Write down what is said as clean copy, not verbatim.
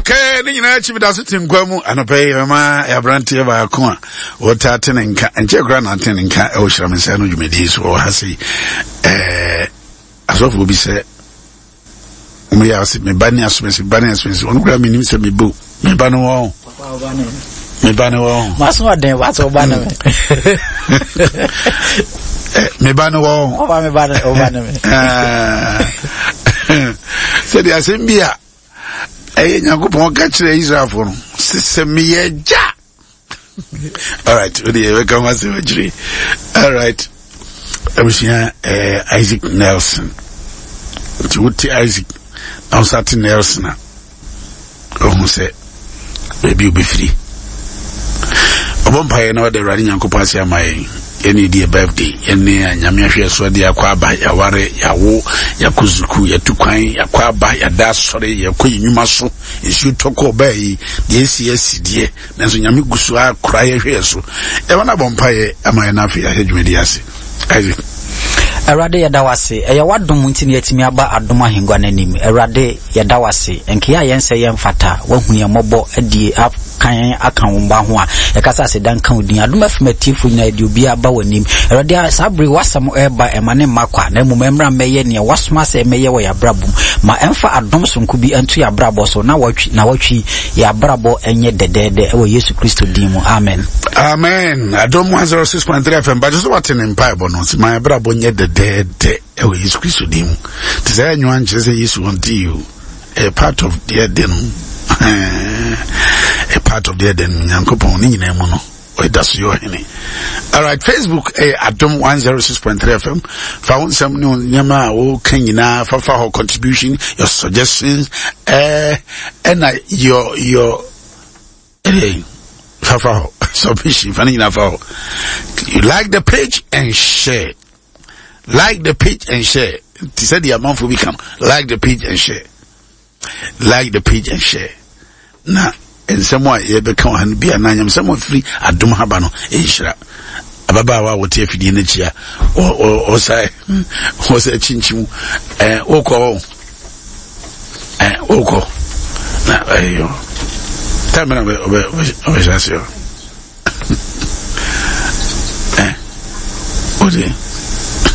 Okay, ni na chibi da sitin kwamu anope ma ya brantie ba ko a wota tenenka enche kra na tenenka e wo hira me se no dwumedi so ha sei asofu bi se mo ya se me bani asomesi onu kra me nim se me bo me ba no wo me ba no wo maso den wa so ba no me ba no wo o ba me ba no o ba no se dia sembia eh nyakopon ka kire Israel for system ye ja. All right, we come as we. All right. I was here Isaac Nelson. To Isaac now certain Nelson. Oh say baby you be free. Obompa na the running nyakopon ase amai any day birthday any nyame ahwe so de akwaba ya ware ya wo ya kuzuku ya tukwan ya kwaba ya da sore ya koyinwuma so isu toko bai de esi de nanso nyame gusu akora ya hwe so e wana bompa ye amai na afi ya hedwumedi ase Isaac Erade ya dawase eya wadom ntini yatimi aba adom ahengwa nanim erade ya dawase enkia yense yemfata wahunu ya mobo adie kan akan womba ho a yakasa se dan kan odin adom afimatifu na edi obi aba wanim erade sabri wasam eba emane makwa na mumemra meye ne wasma se meye wo ya brabum ma emfa adom sonku bi antu ya brabo so na watwi ya brabo enye dedede ewo Yesu Kristo dimu amen amen adom 106.3 FM but so what in Bible no my brabo nye dedede ewo Yesu Kristo dimu tisa anywa nchese Yesu wanti you a part of the den a part of the den nyankopon ni nyina mu no o daso yo hene. All right, Facebook Adom 106.3 FM found some new nyama o kan nyina fa ho contribution your suggestions and your fa submission fa nyina fa you like the page and share. Like the page and share. He said the amount will become like the page and share. Like the page and share. Now, and someone you become and be a name, someone free at Dumhabano, Ishra. Ababa would take the nature or say, was a chinchum, oko. Now, tell me about